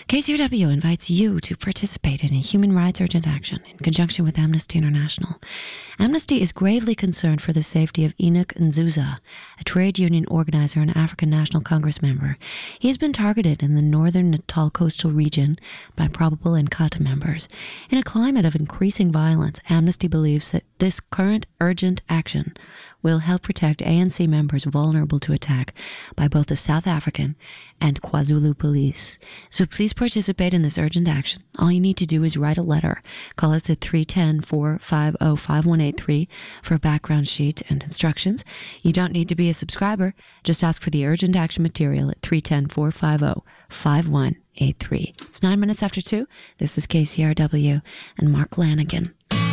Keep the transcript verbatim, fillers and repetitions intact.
K C R W invites you to participate in a human rights urgent action in conjunction with Amnesty International. Amnesty is gravely concerned for the safety of Enoch Nzuza, a trade union organizer and African National Congress member. He has been targeted in the northern Natal coastal region by probable Inkatha members. In a climate of increasing violence, Amnesty believes that this current urgent action will help protect A N C members vulnerable to attack by both the South African and KwaZulu police. So please participate in this urgent action. All you need to do is write a letter. Call us at three one zero, four five zero, five one eight three for a background sheet and instructions. You don't need to be a subscriber. Just ask for the urgent action material at three one zero, four five zero, five one eight three. It's nine minutes after two. This is K C R W and Mark Lanigan.